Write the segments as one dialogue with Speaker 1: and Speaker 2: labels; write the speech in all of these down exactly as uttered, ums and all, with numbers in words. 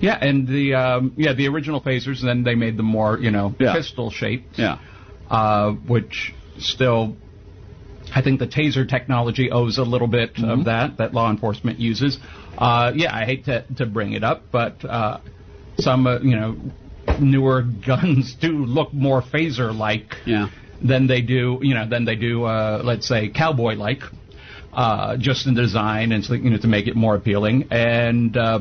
Speaker 1: Yeah, and the um, yeah the original phasers, and then they made them more, you know,
Speaker 2: yeah.
Speaker 1: pistol shaped.
Speaker 2: Yeah.
Speaker 1: Uh, which still, I think the taser technology owes a little bit mm-hmm. of that that law enforcement uses. Uh, yeah, I hate to to bring it up, but uh, some uh, you know newer guns do look more phaser-like
Speaker 2: yeah.
Speaker 1: than they do you know than they do uh, let's say cowboy-like, uh, just in design and so, you know to make it more appealing. And uh,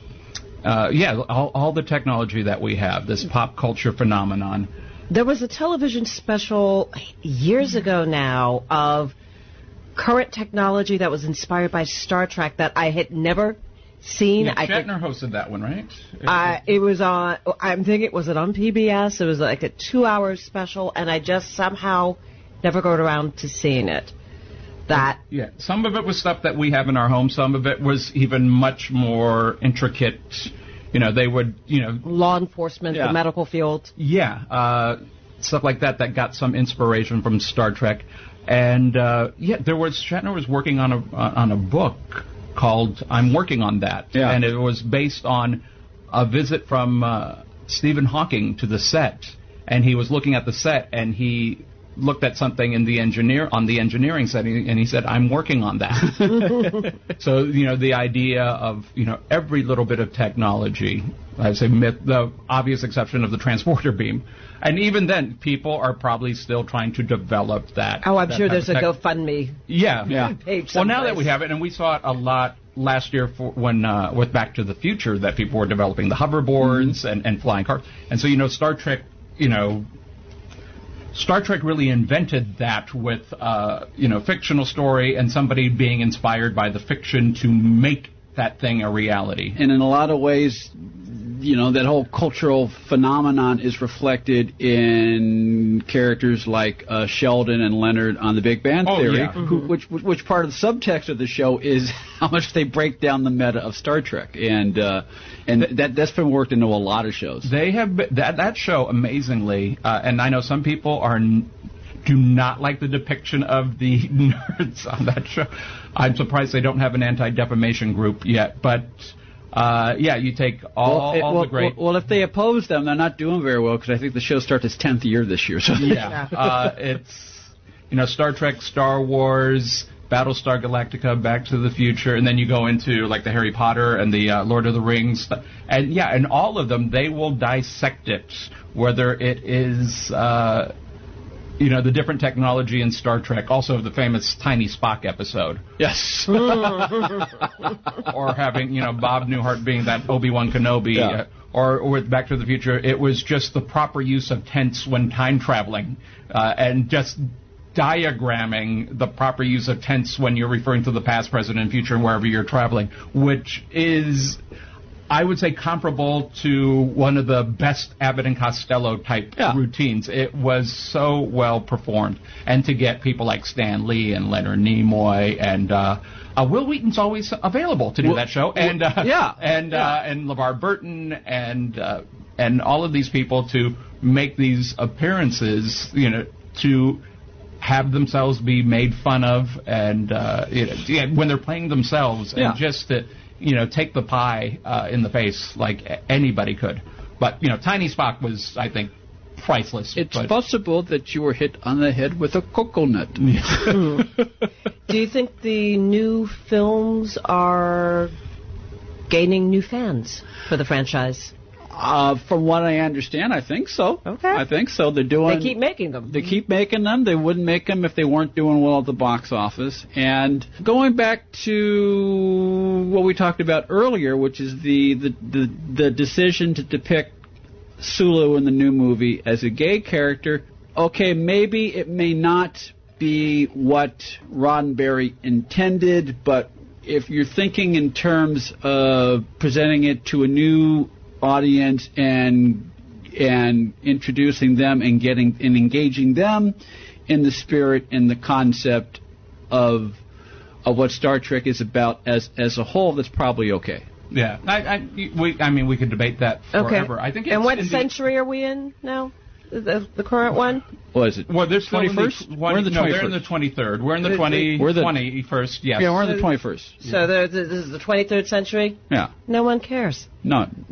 Speaker 1: uh, yeah, all, all the technology that we have, this pop culture phenomenon.
Speaker 3: There was a television special years ago now of current technology that was inspired by Star Trek that I had never seen.
Speaker 1: Yeah,
Speaker 3: I
Speaker 1: Shatner think, hosted that one, right?
Speaker 3: Uh, it was on, I'm thinking, was it on P B S? It was like a two-hour special, and I just somehow never got around to seeing it. That
Speaker 1: Yeah, some of it was stuff that we have in our home. Some of it was even much more intricate. You know, they would, you know...
Speaker 3: Law enforcement, yeah. the medical field.
Speaker 1: Yeah, uh, stuff like that that got some inspiration from Star Trek. And, uh, yeah, there was... Shatner was working on a uh, on a book called I'm Working on That.
Speaker 2: Yeah.
Speaker 1: And it was based on a visit from uh, Stephen Hawking to the set. And he was looking at the set, and he looked at something in the engineer on the engineering setting, and he said, I'm working on that. So, you know, the idea of, you know, every little bit of technology, I say myth, the obvious exception of the transporter beam. And even then, people are probably still trying to develop that.
Speaker 3: Oh, I'm
Speaker 1: that
Speaker 3: sure there's a
Speaker 1: tech-
Speaker 3: GoFundMe
Speaker 1: yeah,
Speaker 3: yeah. page
Speaker 1: Well, now
Speaker 3: someplace.
Speaker 1: that we have it, and we saw it a lot last year for when uh, with Back to the Future, that people were developing the hoverboards mm-hmm. and, and flying cars. And so, you know, Star Trek, you know, Star Trek really invented that with, uh, you know, fictional story and somebody being inspired by the fiction to make that thing a reality.
Speaker 2: And in a lot of ways, you know, that whole cultural phenomenon is reflected in characters like uh, Sheldon and Leonard on The Big Bang
Speaker 1: oh,
Speaker 2: Theory,
Speaker 1: yeah.
Speaker 2: who,
Speaker 1: mm-hmm.
Speaker 2: which which part of the subtext of the show is how much they break down the meta of Star Trek, and uh, and that that's been worked into a lot of shows.
Speaker 1: They have been, that that show amazingly, uh, and I know some people are. N- do not like the depiction of the nerds on that show. I'm surprised they don't have an anti-defamation group yet, but uh, yeah, you take all,
Speaker 2: well, it,
Speaker 1: all
Speaker 2: well,
Speaker 1: the great...
Speaker 2: Well, well, if they oppose them, they're not doing very well, because I think the show starts its tenth year this year. So
Speaker 1: yeah, uh, it's, you know, Star Trek, Star Wars, Battlestar Galactica, Back to the Future, and then you go into, like, the Harry Potter and the uh, Lord of the Rings. And, yeah, and all of them, they will dissect it, whether it is... Uh, you know, the different technology in Star Trek, also the famous Tiny Spock episode.
Speaker 2: Yes.
Speaker 1: Or having, you know, Bob Newhart being that Obi-Wan Kenobi.
Speaker 2: Yeah.
Speaker 1: Uh, or, or with Back to the Future, it was just the proper use of tense when time traveling. Uh, and just diagramming the proper use of tense when you're referring to the past, present, and future and wherever you're traveling, which is... I would say comparable to one of the best Abbott and Costello type
Speaker 2: yeah.
Speaker 1: routines. It was so well performed. And to get people like Stan Lee and Leonard Nimoy and uh, uh, Will Wheaton's always available to do
Speaker 2: well,
Speaker 1: that show. And uh,
Speaker 2: yeah.
Speaker 1: and
Speaker 2: yeah.
Speaker 1: Uh, and LeVar Burton and uh, and all of these people to make these appearances, you know, to have themselves be made fun of, and uh, you know, yeah, when they're playing themselves,
Speaker 2: yeah.
Speaker 1: and just to, you know, take the pie uh, in the face like anybody could. But, you know, Tiny Spock was, I think, priceless.
Speaker 2: It's
Speaker 1: but
Speaker 2: possible that you were hit on the head with a coconut.
Speaker 3: Do you think the new films are gaining new fans for the franchise?
Speaker 2: Uh, from what I understand, I think so.
Speaker 3: Okay.
Speaker 2: I think so. They're doing.
Speaker 3: They keep making them.
Speaker 2: They keep making them. They wouldn't make them if they weren't doing well at the box office. And going back to what we talked about earlier, which is the the the, the decision to depict Sulu in the new movie as a gay character. Okay, maybe it may not be what Roddenberry intended, but if you're thinking in terms of presenting it to a new audience and and introducing them and getting and engaging them in the spirit and the concept of of what Star Trek is about as as a whole, that's probably okay.
Speaker 1: Yeah, I I, we, I mean, we could debate that forever.
Speaker 3: Okay.
Speaker 1: I think. It's
Speaker 3: and what
Speaker 1: in
Speaker 3: century
Speaker 1: the,
Speaker 3: are we in now? The, the current one?
Speaker 2: What is it?
Speaker 1: Well, they're still
Speaker 2: twenty-first?
Speaker 1: In the,
Speaker 2: We're in the
Speaker 1: no,
Speaker 2: twenty-first.
Speaker 1: they're in the twenty-third. We're in the
Speaker 3: The-
Speaker 1: twenty.
Speaker 2: We're the-
Speaker 1: twenty-first. Yes.
Speaker 2: Yeah, we're in the twenty-first.
Speaker 3: So the, the, this is the twenty-third century?
Speaker 2: Yeah.
Speaker 3: No one cares.
Speaker 2: No.